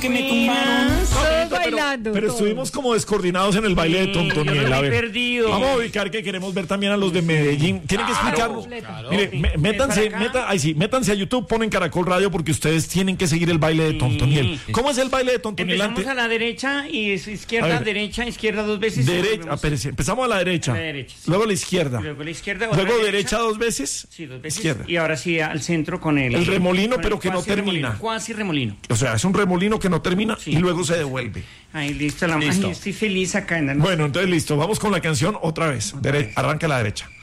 que me tumbaron. Todos bailando. Pero todos. estuvimos como descoordinados en el baile de Tontoniel. Yo no A me he ver, perdido. vamos a ubicar que queremos ver también a los de Medellín. Tienen que explicarnos. Claro. Mire, métanse a YouTube, ponen Caracol Radio porque ustedes tienen que seguir el baile de Tontoniel. ¿Cómo es el baile de Tontoniel? Empezamos a la derecha y es izquierda, A ver. derecha, izquierda dos veces. y Derecha, volvemos empezamos a la derecha, A la derecha, sí. luego a la izquierda, Luego a la izquierda. otra luego derecha dos veces, Sí, dos veces. izquierda. Y ahora sí al centro con El remolino, con pero el que no cuasi termina. remolino, Cuasi remolino. O sea, es un remolino que no termina Sí. y luego se devuelve. Ahí listo. Listo. Ay, estoy feliz acá. Bueno, entonces listo, vamos con la canción otra vez. Arranca a la derecha.